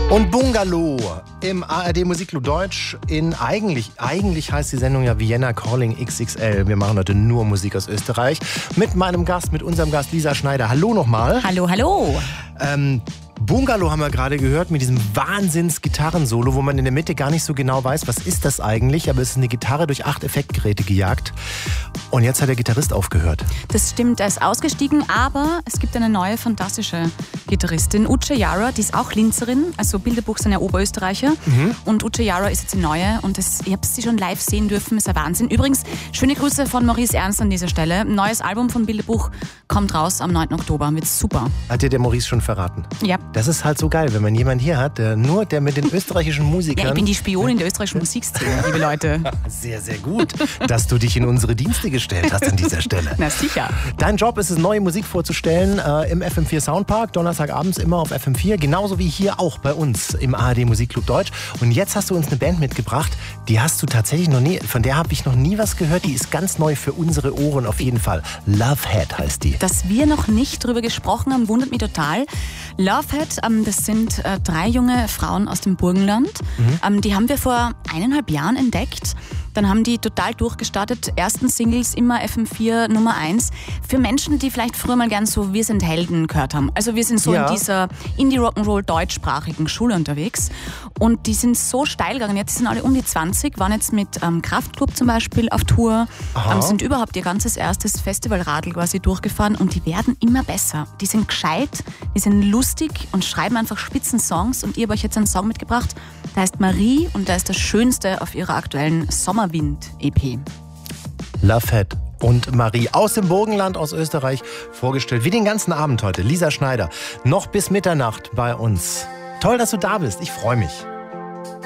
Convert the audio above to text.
Und Bungalow im ARD Musikclub Deutsch eigentlich heißt die Sendung ja Vienna Calling XXL. Wir machen heute nur Musik aus Österreich mit unserem Gast Lisa Schneider. Hallo nochmal. Hallo, hallo. Bungalow haben wir gerade gehört mit diesem Wahnsinns-Gitarrensolo, wo man in der Mitte gar nicht so genau weiß, was ist das eigentlich, aber es ist eine Gitarre durch 8 Effektgeräte gejagt. Und jetzt hat der Gitarrist aufgehört. Das stimmt, er ist ausgestiegen, aber es gibt eine neue fantastische Gitarristin, Uche Yara, die ist auch Linzerin, also Bilderbuch sind ja Oberösterreicher. Und Uche Yara ist jetzt die neue und ich habe sie schon live sehen dürfen, ist ein Wahnsinn. Übrigens, schöne Grüße von Maurice Ernst an dieser Stelle. Ein neues Album von Bilderbuch kommt raus am 9. Oktober, wird super. Hat dir der Maurice schon verraten? Ja. Das ist halt so geil, wenn man jemanden hier hat, der mit den österreichischen Musikern... Ja, ich bin die Spionin der österreichischen Musikszene, liebe Leute. Sehr, sehr gut, dass du dich in unsere Dienste gestellt hast an dieser Stelle. Na sicher. Dein Job ist es, neue Musik vorzustellen im FM4 Soundpark, Donnerstagabends immer auf FM4, genauso wie hier auch bei uns im ARD Musikclub Deutsch. Und jetzt hast du uns eine Band mitgebracht, die hast du tatsächlich noch nie, von der habe ich noch nie was gehört, die ist ganz neu für unsere Ohren auf jeden Fall. Lovehead heißt die. Dass wir noch nicht drüber gesprochen haben, wundert mich total. Lovehead, das sind 3 junge Frauen aus dem Burgenland. Die haben wir vor 1,5 Jahren entdeckt. Dann haben die total durchgestartet. Ersten Singles immer FM4 Nummer 1. Für Menschen, die vielleicht früher mal gern so Wir sind Helden gehört haben. Also wir sind so in dieser Indie-Rock'n'Roll deutschsprachigen Schule unterwegs. Und die sind so steil gegangen. Jetzt sind alle um die 20, waren jetzt mit Kraftklub zum Beispiel auf Tour. Sind überhaupt ihr ganzes erstes Festivalradl quasi durchgefahren. Und die werden immer besser. Die sind gescheit, die sind lustig und schreiben einfach spitzen Songs. Und ich habe euch jetzt einen Song mitgebracht, der heißt Marie und der ist das Schönste auf ihrer aktuellen Sommerwind-EP. Lovehead und Marie aus dem Burgenland, aus Österreich, vorgestellt, wie den ganzen Abend heute. Lisa Schneider, noch bis Mitternacht bei uns. Toll, dass du da bist, ich freue mich.